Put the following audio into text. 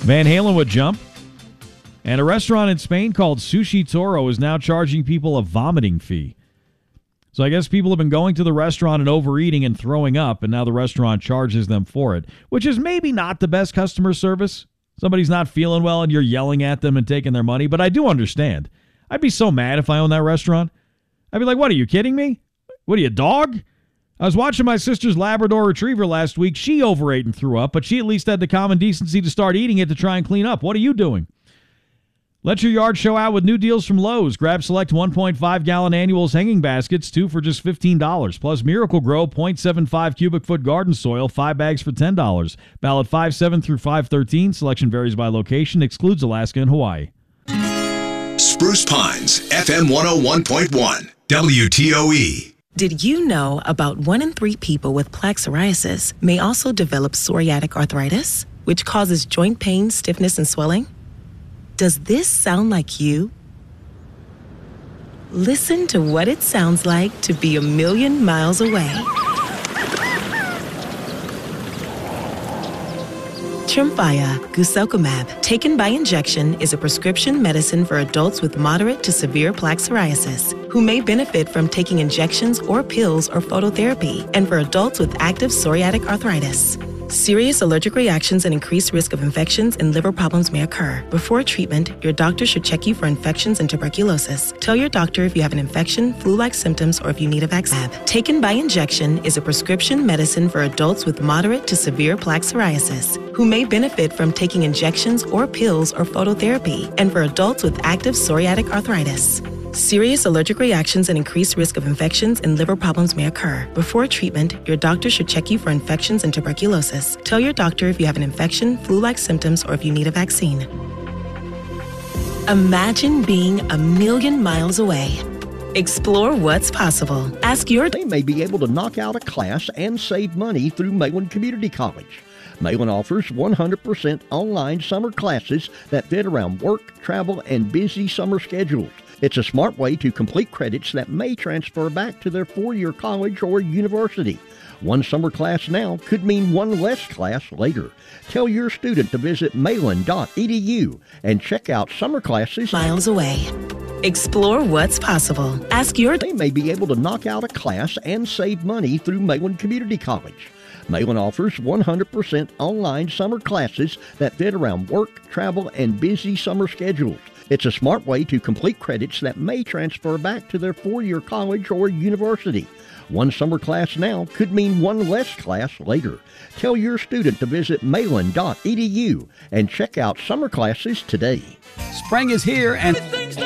Van Halen would jump. And a restaurant in Spain called Sushi Toro is now charging people a vomiting fee. So I guess people have been going to the restaurant and overeating and throwing up, and now the restaurant charges them for it, which is maybe not the best customer service. Somebody's not feeling well and you're yelling at them and taking their money, but I do understand. I'd be so mad if I owned that restaurant. I'd be like, what, are you kidding me? What are you, a dog? I was watching my sister's Labrador Retriever last week. She overate and threw up, but she at least had the common decency to start eating it to try and clean up. What are you doing? Let your yard show out with new deals from Lowe's. Grab select 1.5-gallon annuals hanging baskets, 2 for just $15. Plus Miracle Grow 0.75 cubic foot garden soil, 5 bags for $10. Ballot 5/7 through 5/13. Selection varies by location. Excludes Alaska and Hawaii. Spruce Pines, FM 101.1, WTOE. Did you know about 1 in 3 people with plaque psoriasis may also develop psoriatic arthritis, which causes joint pain, stiffness, and swelling? Does this sound like you? Listen to what it sounds like to be a million miles away. Tremfya guselkumab, taken by injection, is a prescription medicine for adults with moderate to severe plaque psoriasis who may benefit from taking injections or pills or phototherapy, and for adults with active psoriatic arthritis. Serious allergic reactions and increased risk of infections and liver problems may occur. Before treatment, your doctor should check you for infections and tuberculosis. Tell your doctor if you have an infection, flu-like symptoms, or if you need a vaccine. Taken by injection is a prescription medicine for adults with moderate to severe plaque psoriasis who may benefit from taking injections or pills or phototherapy, and for adults with active psoriatic arthritis. Serious allergic reactions and increased risk of infections and liver problems may occur. Before treatment, your doctor should check you for infections and tuberculosis. Tell your doctor if you have an infection, flu-like symptoms, or if you need a vaccine. Imagine being a million miles away. Explore what's possible. Ask your... They may be able to knock out a class and save money through Mayland Community College. Mayland offers 100% online summer classes that fit around work, travel, and busy summer schedules. It's a smart way to complete credits that may transfer back to their 4-year college or university. One summer class now could mean one less class later. Tell your student to visit mayland.edu and check out summer classes miles away. Explore what's possible. Ask your... They may be able to knock out a class and save money through Mayland Community College. Mayland offers 100% online summer classes that fit around work, travel, and busy summer schedules. It's a smart way to complete credits that may transfer back to their 4-year college or university. One summer class now could mean one less class later. Tell your student to visit mayland.edu and check out summer classes today. Spring is here and